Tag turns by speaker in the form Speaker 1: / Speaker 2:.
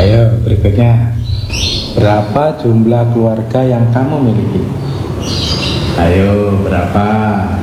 Speaker 1: Ayo berikutnya. Berapa jumlah keluarga yang kamu miliki? Ayo berapa?